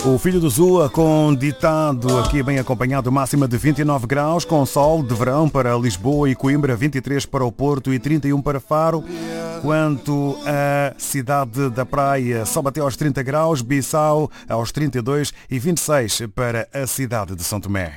O Filho do Zua com ditado aqui bem acompanhado, máxima de 29 graus, com sol de verão para Lisboa e Coimbra, 23 para o Porto e 31 para Faro. Quanto à cidade da Praia, sobe até aos 30 graus, Bissau aos 32 e 26 para a cidade de São Tomé.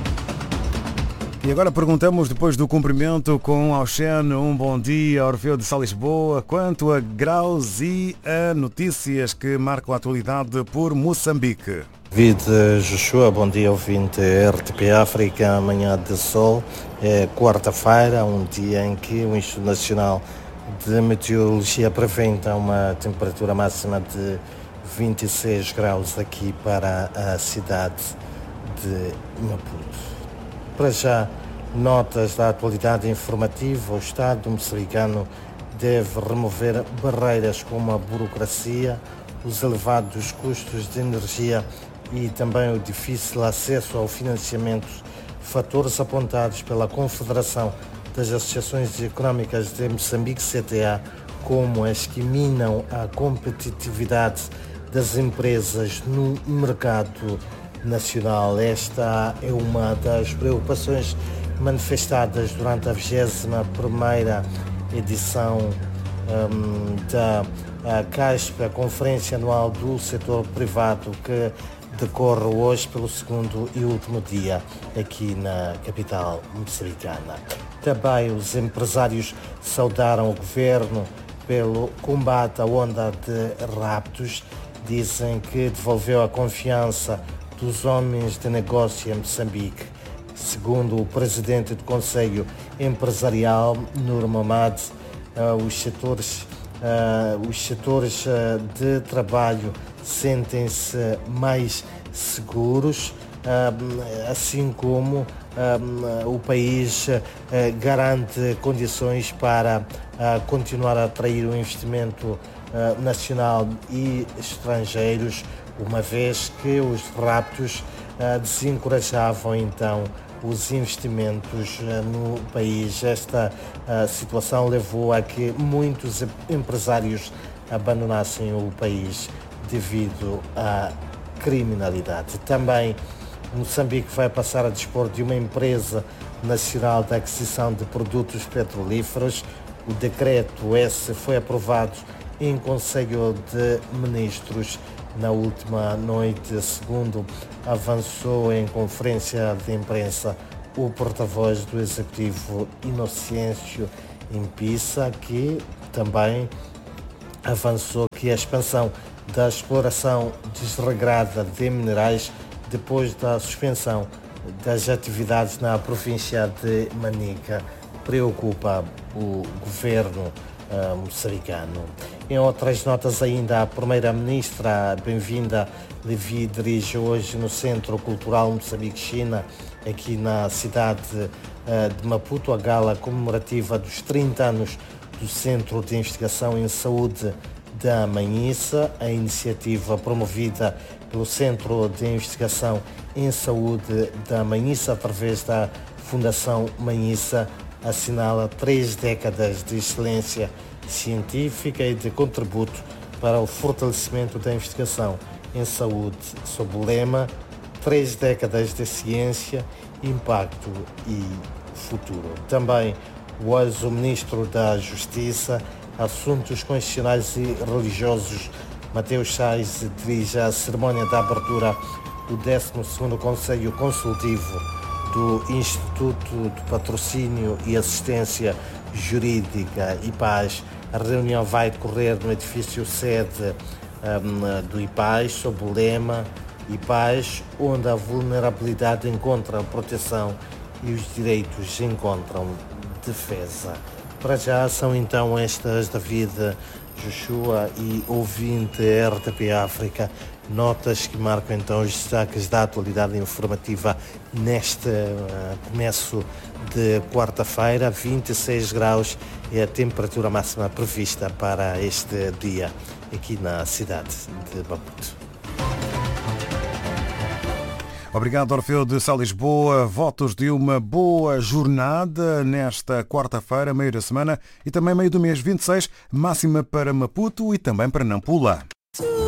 E agora perguntamos, depois do cumprimento com Auxene, um bom dia, Orfeu de Sá Lisboa, quanto a graus e a notícias que marcam a atualidade por Moçambique. David Joshua, bom dia, ouvinte RTP África, amanhã de sol, é quarta-feira, um dia em que o Instituto Nacional de Meteorologia prevê então uma temperatura máxima de 26 graus aqui para a cidade de Maputo. Para já, notas da atualidade informativa. O Estado moçambicano deve remover barreiras como a burocracia, os elevados custos de energia e também o difícil acesso ao financiamento, fatores apontados pela Confederação das Associações Económicas de Moçambique, CTA, como as que minam a competitividade das empresas no mercado nacional. Esta é uma das preocupações manifestadas durante a 21ª edição da CASP, a Conferência Anual do Setor Privado, que decorre hoje pelo segundo e último dia aqui na capital moçambicana. Também os empresários saudaram o governo pelo combate à onda de raptos. Dizem que devolveu a confiança dos homens de negócio em Moçambique. Segundo o presidente do Conselho Empresarial, Nur Mamad, os setores de trabalho sentem-se mais seguros, assim como o país garante condições para continuar a atrair o investimento nacional e estrangeiros, uma vez que os raptos desencorajavam então os investimentos no país. Esta situação levou a que muitos empresários abandonassem o país devido à criminalidade. Também Moçambique vai passar a dispor de uma empresa nacional de aquisição de produtos petrolíferos. O decreto esse foi aprovado em Conselho de Ministros na última noite, segundo avançou em conferência de imprensa o porta-voz do Executivo Inocêncio Impissa, que também avançou que a expansão da exploração desregrada de minerais depois da suspensão das atividades na província de Manica preocupa o governo moçambicano. Em outras notas ainda, a primeira-ministra bem-vinda Levi dirige hoje no Centro Cultural Moçambique-China, aqui na cidade de Maputo, a gala comemorativa dos 30 anos do Centro de Investigação em Saúde da Manhissa. A iniciativa promovida pelo Centro de Investigação em Saúde da Manhissa, através da Fundação Manhissa, assinala 3 décadas de excelência científica e de contributo para o fortalecimento da investigação em saúde, sob o lema 3 décadas de ciência, impacto e futuro. Também hoje o Ministro da Justiça, Assuntos Constitucionais e Religiosos, Mateus Sais, dirige a cerimónia da abertura do 12º Conselho Consultivo do Instituto de Patrocínio e Assistência Jurídica IPAS. A reunião vai decorrer no edifício sede do IPAS, sob o lema IPAS, onde a vulnerabilidade encontra proteção e os direitos encontram defesa. Para já são então estas, David Joshua e ouvinte RTP África, notas que marcam então os destaques da atualidade informativa neste começo de quarta-feira. 26 graus é a temperatura máxima prevista para este dia aqui na cidade de Maputo. Obrigado, Orfeu de Sá Lisboa. Votos de uma boa jornada nesta quarta-feira, meio da semana e também meio do mês 26, máxima para Maputo e também para Nampula.